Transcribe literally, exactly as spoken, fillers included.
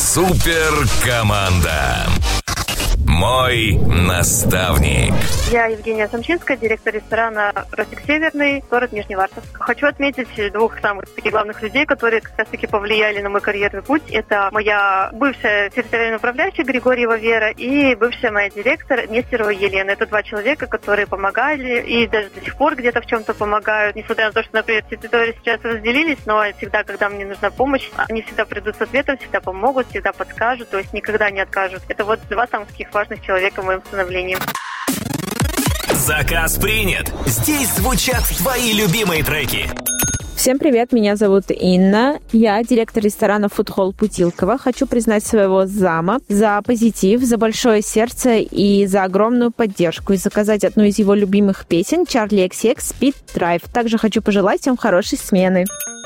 Супер команда. Мой наставник. Я Евгения Самчинская, директор ресторана «Ротик Северный», город Нижневартовск. Хочу отметить двух самых таких главных людей, которые как раз-таки повлияли на мой карьерный путь. Это моя бывшая территориальная управляющая Григорьева Вера и бывшая моя директор Нестерова Елена. Это два человека, которые помогали и даже до сих пор где-то в чем-то помогают. Несмотря на то, что, например, территории сейчас разделились, но всегда, когда мне нужна помощь, они всегда придут с ответом, всегда помогут, всегда подскажут, то есть никогда не откажут. Это вот два самых таких важных человека в моем становлении. Заказ принят. Здесь звучат твои любимые треки. Всем привет, меня зовут Инна. Я директор ресторана Food Hall Путилково. Хочу признать своего зама за позитив, за большое сердце и за огромную поддержку. И заказать одну из его любимых песен Charli икс икс Speed Drive. Также хочу пожелать всем хорошей смены.